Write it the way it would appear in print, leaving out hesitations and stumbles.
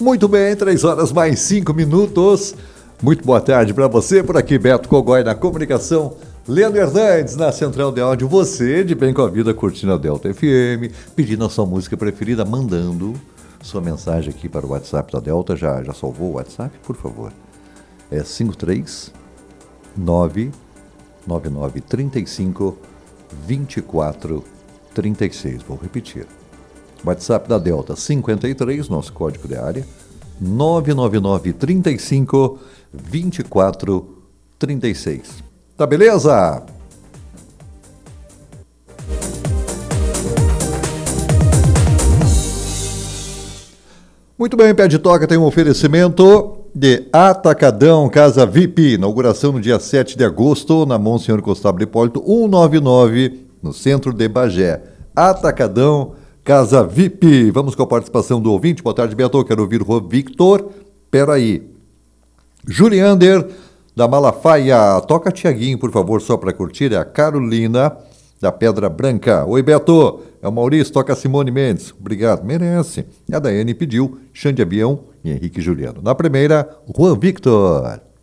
Muito bem, 3 horas mais 5 minutos. Muito boa tarde para você. Por aqui, Beto Cogói na comunicação. Leandro Hernandes na central de áudio. Você, de bem com a vida, curtindo a Delta FM, pedindo a sua música preferida, mandando sua mensagem aqui para o WhatsApp da Delta. Já salvou o WhatsApp, por favor? É 53999352436. Vou repetir. WhatsApp da Delta 53, nosso código de área, 999352436. Tá beleza? Muito bem, Pé de Toca tem um oferecimento de Atacadão Casa VIP, inauguração no dia 7 de agosto, na Monsenhor Constable Hipólito 199, no centro de Bagé. Atacadão Casa VIP. Vamos com a participação do ouvinte. Boa tarde, Beto. Quero ouvir o Victor. Peraí. Juliander, da Malafaia. Toca Tiaguinho, por favor, só para curtir. É a Carolina, da Pedra Branca. Oi, Beto. É o Maurício. Toca Simone Mendes. Obrigado. Merece. A Daiane pediu Xande Avião e Henrique Juliano. Na primeira, Juan Victor.